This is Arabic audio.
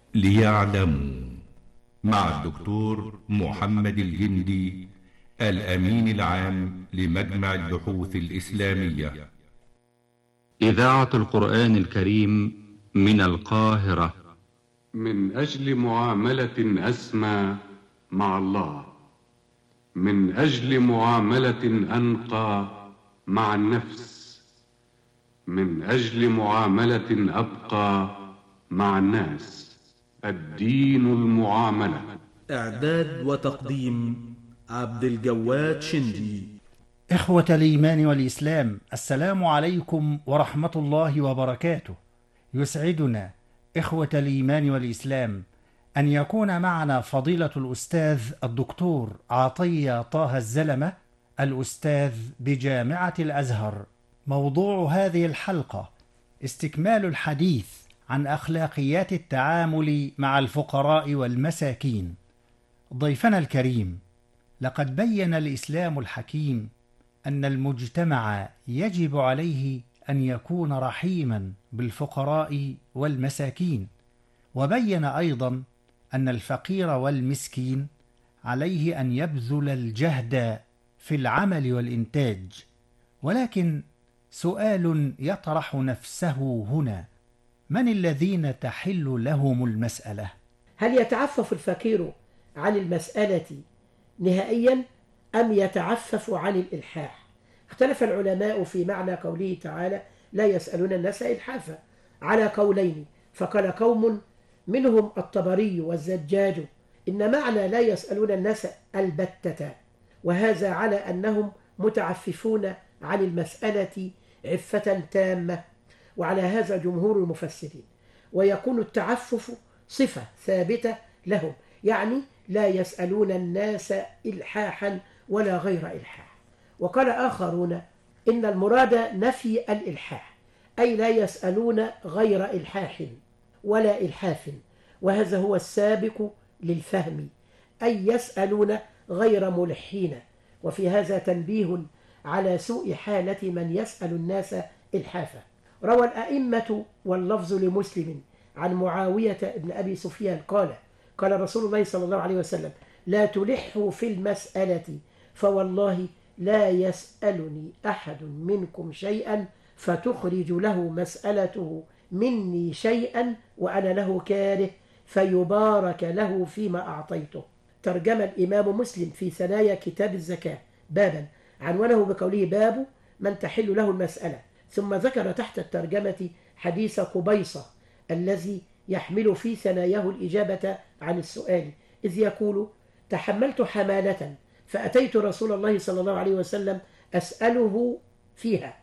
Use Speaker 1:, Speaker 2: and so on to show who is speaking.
Speaker 1: ليعلموا، مع الدكتور محمد الجندي، الأمين العام لمجمع البحوث الإسلامية.
Speaker 2: إذاعة القرآن الكريم من القاهرة.
Speaker 3: من أجل معاملة أسمى مع الله، من أجل معاملة أنقى مع النفس، من أجل معاملة أبقى مع الناس. الدين المعاملة.
Speaker 4: إعداد وتقديم عبد الجواد شندي.
Speaker 5: إخوة الإيمان والإسلام، السلام عليكم ورحمة الله وبركاته. يسعدنا إخوة الإيمان والإسلام أن يكون معنا فضيلة الأستاذ الدكتور عطية طه الزلمة، الأستاذ بجامعة الأزهر. موضوع هذه الحلقة استكمال الحديث عن أخلاقيات التعامل مع الفقراء والمساكين. ضيفنا الكريم، لقد بين الإسلام الحكيم أن المجتمع يجب عليه أن يكون رحيما بالفقراء والمساكين، وبين أيضا أن الفقير والمسكين عليه أن يبذل الجهد في العمل والإنتاج. ولكن سؤال يطرح نفسه هنا: من الذين تحل لهم المسألة؟
Speaker 6: هل يتعفف الفقير عن المسألة نهائيا أم يتعفف عن الإلحاح؟ اختلف العلماء في معنى قوله تعالى لا يسألون الناس إلحافا على قولين، فقال قوم منهم الطبري والزجاج إن معنى لا يسألون الناس البتة، وهذا على أنهم متعففون عن المسألة عفة تامة، وعلى هذا جمهور المفسرين. ويكون التعفف صفة ثابتة لهم، يعني لا يسألون الناس إلحاحا ولا غير إلحاح. وقال آخرون إن المراد نفي الإلحاح، أي لا يسألون غير إلحاح ولا إلحاف، وهذا هو السابق للفهم، أي يسألون غير ملحين. وفي هذا تنبيه على سوء حالة من يسأل الناس إلحافا. روى الأئمة واللفظ لمسلم عن معاوية بن أبي سفيان قال قال رسول الله صلى الله عليه وسلم لا تلحوا في المسألة، فوالله لا يسألني أحد منكم شيئا فتخرج له مسألته مني شيئا وأنا له كاره فيبارك له فيما أعطيته. ترجم الإمام مسلم في ثنايا كتاب الزكاة بابا عنوانه بقوله باب من تحل له المسألة، ثم ذكر تحت الترجمة حديث قبيصة الذي يحمل في ثناياه الإجابة عن السؤال، إذ يقول تحملت حمالة فأتيت رسول الله صلى الله عليه وسلم أسأله فيها،